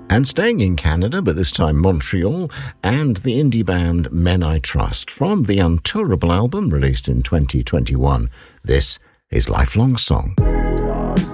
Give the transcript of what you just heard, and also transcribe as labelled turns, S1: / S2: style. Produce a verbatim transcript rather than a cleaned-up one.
S1: And staying in Canada, but this time Montreal, and the indie band Men I Trust from the Untourable album released in twenty twenty-one. This is Lifelong Song.